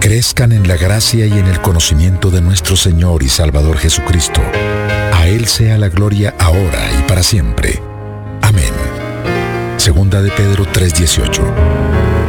crezcan en la gracia y en el conocimiento de nuestro Señor y Salvador Jesucristo. A Él sea la gloria ahora y para siempre. Amén. Segunda de Pedro 3:18.